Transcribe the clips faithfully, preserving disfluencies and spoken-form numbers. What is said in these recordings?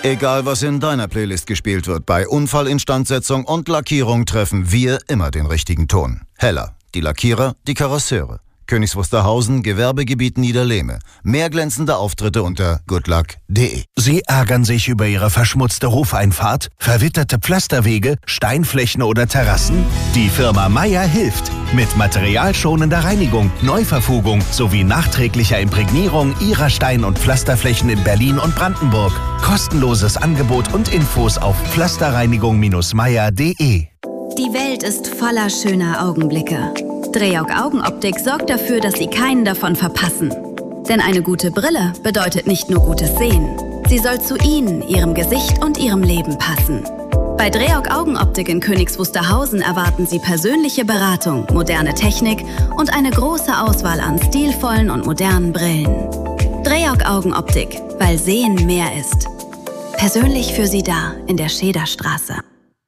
Egal, was in deiner Playlist gespielt wird, bei Unfallinstandsetzung und Lackierung treffen wir immer den richtigen Ton. Heller, die Lackierer, die Karosseure. Königs Wusterhausen, Gewerbegebiet Niederlehme. Mehr glänzende Auftritte unter goodluck punkt de. Sie ärgern sich über Ihre verschmutzte Hofeinfahrt, verwitterte Pflasterwege, Steinflächen oder Terrassen? Die Firma Meier hilft. Mit materialschonender Reinigung, Neuverfugung sowie nachträglicher Imprägnierung Ihrer Stein- und Pflasterflächen in Berlin und Brandenburg. Kostenloses Angebot und Infos auf pflasterreinigung Meier punkt de. Die Welt ist voller schöner Augenblicke. Dreog Augenoptik sorgt dafür, dass Sie keinen davon verpassen. Denn eine gute Brille bedeutet nicht nur gutes Sehen. Sie soll zu Ihnen, Ihrem Gesicht und Ihrem Leben passen. Bei Dreog Augenoptik in Königs Wusterhausen erwarten Sie persönliche Beratung, moderne Technik und eine große Auswahl an stilvollen und modernen Brillen. Dreog Augenoptik, weil Sehen mehr ist. Persönlich für Sie da in der Schederstraße.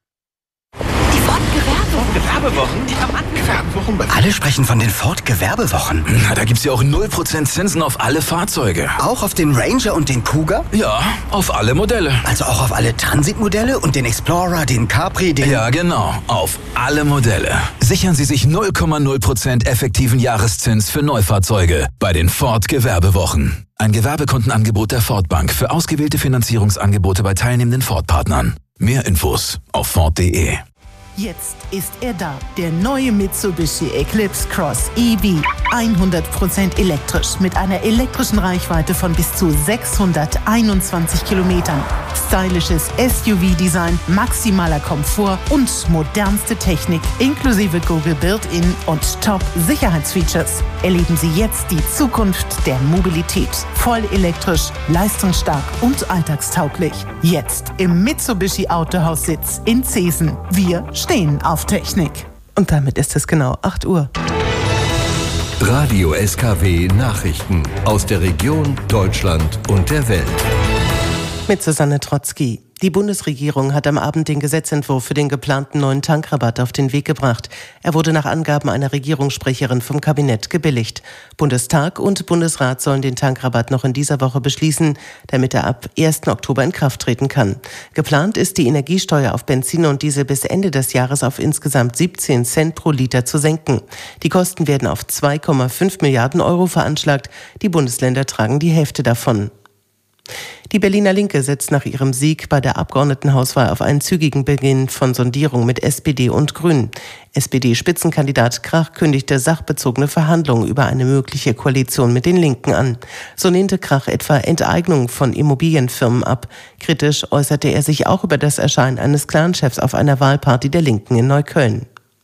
Gewerbewochen? Die haben Gewerbewochen. Alle sprechen von den Ford-Gewerbewochen. Na, da gibt's ja auch null Prozent Zinsen auf alle Fahrzeuge. Auch auf den Ranger und den Cougar? Ja, auf alle Modelle. Also auch auf alle Transit-Modelle und den Explorer, den Capri, den... Ja, genau. Auf alle Modelle. Sichern Sie sich null Komma null Prozent effektiven Jahreszins für Neufahrzeuge bei den Ford-Gewerbewochen. Ein Gewerbekundenangebot der Ford Bank für ausgewählte Finanzierungsangebote bei teilnehmenden Ford-Partnern. Mehr Infos auf ford punkt de. Jetzt ist er da, der neue Mitsubishi Eclipse Cross E V. hundert Prozent elektrisch mit einer elektrischen Reichweite von bis zu sechshunderteinundzwanzig Kilometern. Stylisches S U V-Design, maximaler Komfort und modernste Technik inklusive Google Built-In und Top-Sicherheitsfeatures. Erleben Sie jetzt die Zukunft der Mobilität. Voll elektrisch, leistungsstark und alltagstauglich. Jetzt im Mitsubishi Autohaussitz in Zeesen. Wir stehen auf Technik. Und damit ist es genau acht Uhr. Radio S K W Nachrichten aus der Region, Deutschland und der Welt. Mit Susanne Trotzki. Die Bundesregierung hat am Abend den Gesetzentwurf für den geplanten neuen Tankrabatt auf den Weg gebracht. Er wurde nach Angaben einer Regierungssprecherin vom Kabinett gebilligt. Bundestag und Bundesrat sollen den Tankrabatt noch in dieser Woche beschließen, damit er ab ersten Oktober in Kraft treten kann. Geplant ist, die Energiesteuer auf Benzin und Diesel bis Ende des Jahres auf insgesamt siebzehn Cent pro Liter zu senken. Die Kosten werden auf zwei Komma fünf Milliarden Euro veranschlagt. Die Bundesländer tragen die Hälfte davon. Die Berliner Linke setzt nach ihrem Sieg bei der Abgeordnetenhauswahl auf einen zügigen Beginn von Sondierungen mit S P D und Grünen. S P D-Spitzenkandidat Krach kündigte sachbezogene Verhandlungen über eine mögliche Koalition mit den Linken an. So lehnte Krach etwa Enteignung von Immobilienfirmen ab. Kritisch äußerte er sich auch über das Erscheinen eines Clanchefs auf einer Wahlparty der Linken in Neukölln.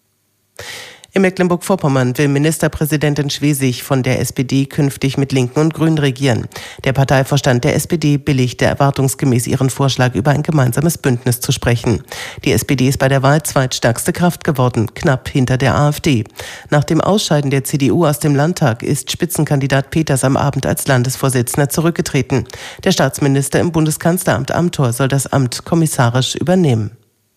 In Mecklenburg-Vorpommern will Ministerpräsidentin Schwesig von der S P D künftig mit Linken und Grünen regieren. Der Parteivorstand der S P D billigte erwartungsgemäß ihren Vorschlag, über ein gemeinsames Bündnis zu sprechen. Die S P D ist bei der Wahl zweitstärkste Kraft geworden, knapp hinter der AfD. Nach dem Ausscheiden der C D U aus dem Landtag ist Spitzenkandidat Peters am Abend als Landesvorsitzender zurückgetreten. Der Staatsminister im Bundeskanzleramt Amthor soll das Amt kommissarisch übernehmen.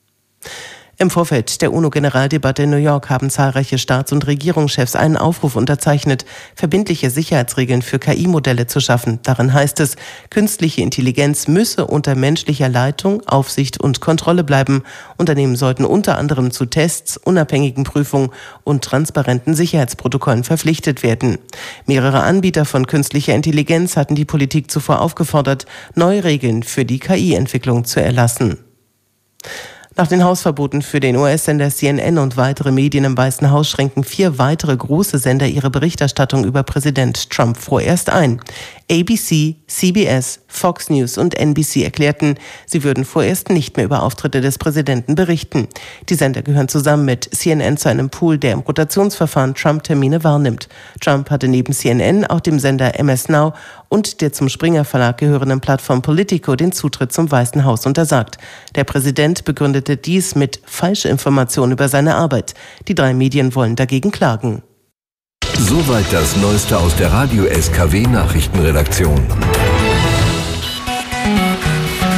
Im Vorfeld der UNO-Generaldebatte in New York haben zahlreiche Staats- und Regierungschefs einen Aufruf unterzeichnet, verbindliche Sicherheitsregeln für K I-Modelle zu schaffen. Darin heißt es, künstliche Intelligenz müsse unter menschlicher Leitung, Aufsicht und Kontrolle bleiben. Unternehmen sollten unter anderem zu Tests, unabhängigen Prüfungen und transparenten Sicherheitsprotokollen verpflichtet werden. Mehrere Anbieter von künstlicher Intelligenz hatten die Politik zuvor aufgefordert, neue Regeln für die K I-Entwicklung zu erlassen. Nach den Hausverboten für den U S-Sender C N N und weitere Medien im Weißen Haus schränken vier weitere große Sender ihre Berichterstattung über Präsident Trump vorerst ein. A B C, C B S, Fox News und N B C erklärten, sie würden vorerst nicht mehr über Auftritte des Präsidenten berichten. Die Sender gehören zusammen mit C N N zu einem Pool, der im Rotationsverfahren Trump-Termine wahrnimmt. Trump hatte neben C N N auch dem Sender M S Now und der zum Springer Verlag gehörenden Plattform Politico den Zutritt zum Weißen Haus untersagt. Der Präsident begründete dies mit falscher Information über seine Arbeit. Die drei Medien wollen dagegen klagen. Soweit das Neueste aus der Radio S K W Nachrichtenredaktion.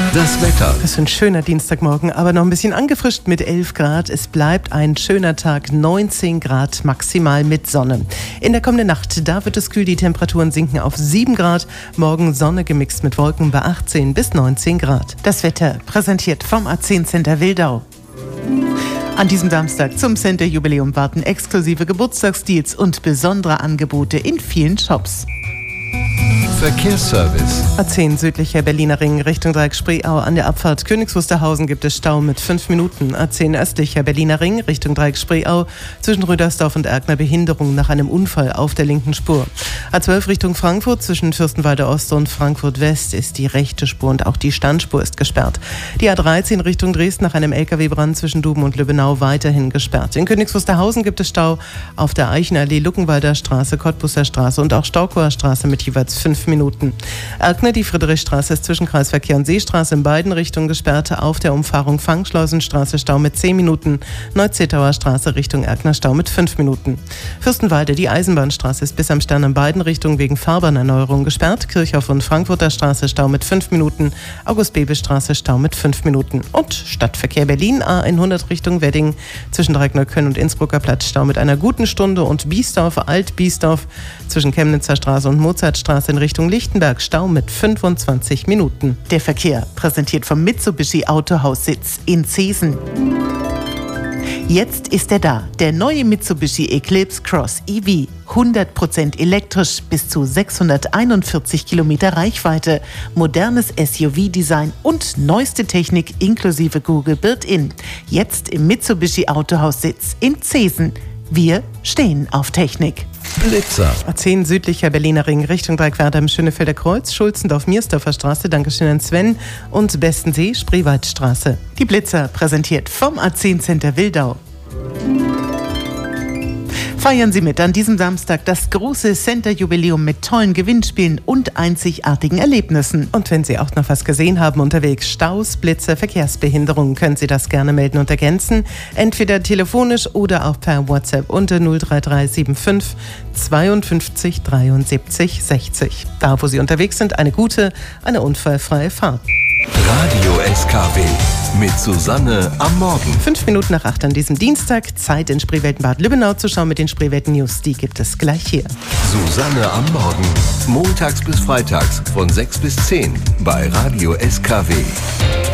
Das Wetter. Das ist ein schöner Dienstagmorgen, aber noch ein bisschen angefrischt mit elf Grad. Es bleibt ein schöner Tag, neunzehn Grad maximal mit Sonne. In der kommenden Nacht, da wird es kühl, die Temperaturen sinken auf sieben Grad. Morgen Sonne gemixt mit Wolken bei achtzehn bis neunzehn Grad. Das Wetter präsentiert vom A zehn Center Wildau. An diesem Samstag zum Center-Jubiläum warten exklusive Geburtstagsdeals und besondere Angebote in vielen Shops. Verkehrsservice. A zehn südlicher Berliner Ring Richtung Dreieck-Spreeau an der Abfahrt Königs Wusterhausen gibt es Stau mit fünf Minuten. A zehn östlicher Berliner Ring Richtung Dreieck-Spreeau zwischen Rüdersdorf und Erkner Behinderung nach einem Unfall auf der linken Spur. A zwölf Richtung Frankfurt zwischen Fürstenwalde Ost und Frankfurt West ist die rechte Spur und auch die Standspur ist gesperrt. Die A dreizehn Richtung Dresden nach einem L K W-Brand zwischen Duben und Lübbenau weiterhin gesperrt. In Königs Wusterhausen gibt es Stau auf der Eichenallee, Luckenwalder Straße, Cottbusser Straße und auch Staukower Straße mit jeweils fünf Minuten. Erkner, die Friedrichstraße ist zwischen Kreisverkehr und Seestraße in beiden Richtungen gesperrt. Auf der Umfahrung Fangschleusenstraße Stau mit zehn Minuten. Neu-Zittauer Straße Richtung Erkner Stau mit fünf Minuten. Fürstenwalde, die Eisenbahnstraße ist bis am Stern in beiden Richtungen wegen Fahrbahnerneuerung gesperrt. Kirchhoff und Frankfurter Straße Stau mit fünf Minuten. August-Bebel-Straße Stau mit fünf Minuten. Und Stadtverkehr Berlin A hundert Richtung Wedding zwischen Dreieckneukölln und Innsbrucker Platz Stau mit einer guten Stunde und Biesdorf, Alt-Biesdorf zwischen Chemnitzer Straße und Mozartstraße in Richtung Lichtenberg Stau mit fünfundzwanzig Minuten. Der Verkehr präsentiert vom Mitsubishi Autohaussitz in Zeesen. Jetzt ist er da, der neue Mitsubishi Eclipse Cross E V. hundert Prozent elektrisch, bis zu sechshunderteinundvierzig Kilometer Reichweite, modernes S U V-Design und neueste Technik inklusive Google Built-In. Jetzt im Mitsubishi Autohaussitz in Zeesen. Wir stehen auf Technik. Blitzer. A zehn südlicher Berliner Ring Richtung Dreieckwerder im Schönefelder Kreuz, Schulzendorf-Miersdorfer Straße, Dankeschön an Sven und Bestensee, Spreewaldstraße. Die Blitzer präsentiert vom A zehn Center Wildau. Feiern Sie mit an diesem Samstag das große Center-Jubiläum mit tollen Gewinnspielen und einzigartigen Erlebnissen. Und wenn Sie auch noch was gesehen haben unterwegs, Staus, Blitze, Verkehrsbehinderungen, können Sie das gerne melden und ergänzen. Entweder telefonisch oder auch per WhatsApp unter null drei drei sieben fünf zweiundfünfzig dreiundsiebzig sechzig. Da, wo Sie unterwegs sind, eine gute, eine unfallfreie Fahrt. Radio S K W mit Susanne am Morgen. Fünf Minuten nach acht an diesem Dienstag. Zeit, in Spreewelten-Bad Lübbenau zu schauen mit den Spreewelten-News. Die gibt es gleich hier. Susanne am Morgen. Montags bis freitags von sechs bis zehn bei Radio S K W.